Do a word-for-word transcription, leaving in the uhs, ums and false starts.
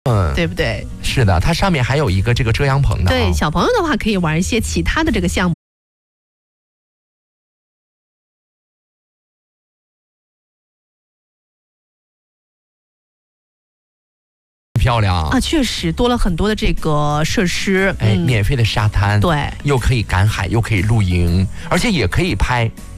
嗯， 对不对？ 是的，它上面还有一个这个遮阳棚的、啊。 对，小朋友的话可以玩一些其他的这个项目。 漂亮啊，确实多了很多的这个设施， 哎， 嗯、 免费的沙滩， 对， 又可以赶海，又可以露营，而且也可以拍